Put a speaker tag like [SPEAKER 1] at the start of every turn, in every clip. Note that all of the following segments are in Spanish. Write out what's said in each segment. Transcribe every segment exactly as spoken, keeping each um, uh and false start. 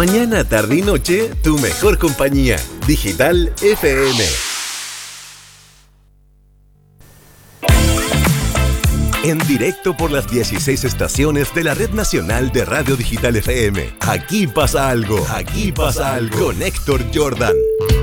[SPEAKER 1] Mañana, tarde y noche, tu mejor compañía. Digital F M. En directo por las dieciséis estaciones de la Red Nacional de Radio Digital F M. Aquí pasa algo. Aquí pasa algo. Con Héctor Jordan.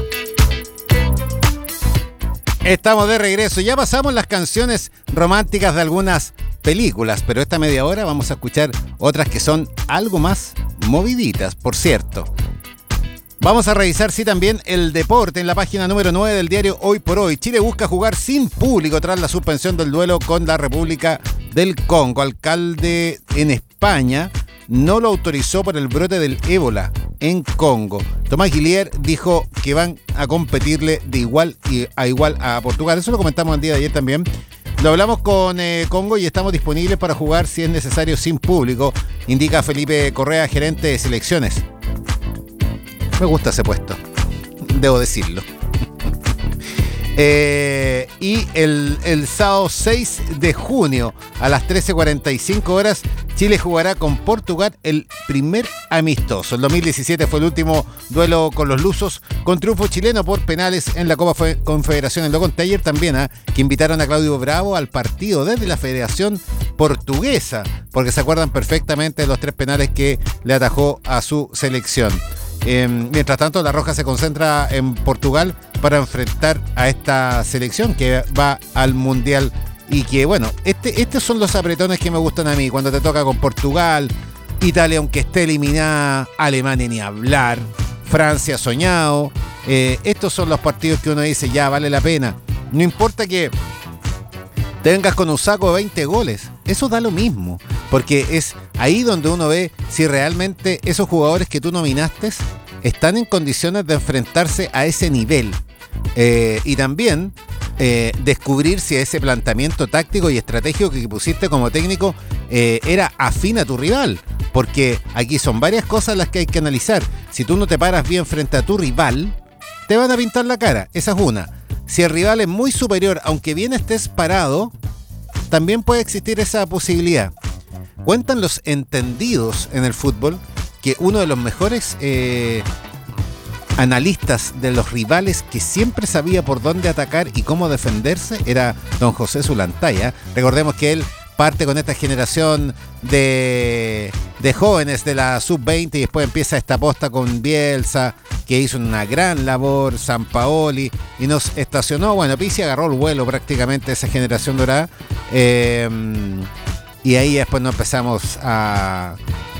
[SPEAKER 2] Estamos de regreso. Ya pasamos las canciones románticas de algunas películas, pero esta media hora vamos a escuchar otras que son algo más moviditas, por cierto. Vamos a revisar, sí, también el deporte en la página número nueve del diario Hoy por Hoy. Chile busca jugar sin público tras la suspensión del duelo con la República del Congo. Alcalde en España no lo autorizó por el brote del ébola en Congo. Tomás Guillier dijo que van a competirle de igual a igual a Portugal. Eso lo comentamos el día de ayer también. Lo hablamos con eh, Congo y estamos disponibles para jugar si es necesario sin público, indica Felipe Correa, gerente de selecciones. Me gusta ese puesto, debo decirlo. eh, y el, el sábado seis de junio a las trece cuarenta y cinco horas, Chile jugará con Portugal el primer amistoso. El dos mil diecisiete fue el último duelo con los lusos, con triunfo chileno por penales en la Copa Confederaciones. Lo conté ayer también, ¿eh? que invitaron a Claudio Bravo al partido desde la Federación Portuguesa, porque se acuerdan perfectamente de los tres penales que le atajó a su selección. Eh, mientras tanto, La Roja se concentra en Portugal para enfrentar a esta selección que va al Mundial. Y que, bueno, este, estos son los apretones que me gustan a mí. Cuando te toca con Portugal, Italia, aunque esté eliminada, Alemania ni hablar, Francia soñado. Eh, estos son los partidos que uno dice, ya, vale la pena. No importa que te vengas con un saco de veinte goles. Eso da lo mismo, porque es ahí donde uno ve si realmente esos jugadores que tú nominaste están en condiciones de enfrentarse a ese nivel. Eh, y también eh, descubrir si ese planteamiento táctico y estratégico que pusiste como técnico eh, era afín a tu rival. Porque aquí son varias cosas las que hay que analizar. Si tú no te paras bien frente a tu rival, te van a pintar la cara. Esa es una. Si el rival es muy superior, aunque bien estés parado, también puede existir esa posibilidad. Cuentan los entendidos en el fútbol que uno de los mejores eh, analistas de los rivales que siempre sabía por dónde atacar y cómo defenderse era don José Zulantay. Recordemos que él parte con esta generación de, de jóvenes de la sub veinte y después empieza esta posta con Bielsa, que hizo una gran labor, Sampaoli, y nos estacionó. Bueno, Pizzi agarró el vuelo prácticamente esa generación dorada. Eh, y ahí después nos empezamos a,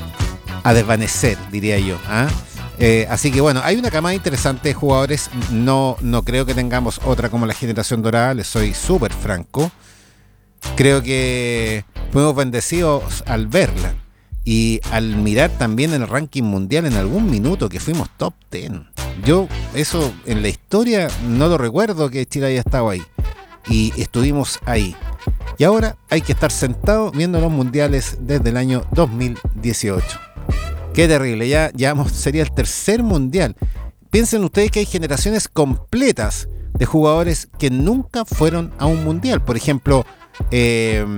[SPEAKER 2] a desvanecer, diría yo. ¿eh? Eh, así que bueno, hay una camada interesante de jugadores. No, no creo que tengamos otra como la generación dorada, les soy súper franco. Creo que fuimos bendecidos al verla y al mirar también en el ranking mundial en algún minuto que fuimos top diez. Yo eso en la historia no lo recuerdo que Chile haya estado ahí y estuvimos ahí. Y ahora hay que estar sentado viendo los mundiales desde el año dos mil dieciocho. Qué terrible, ya, ya sería el tercer mundial. Piensen ustedes que hay generaciones completas de jugadores que nunca fueron a un mundial. Por ejemplo, Eh,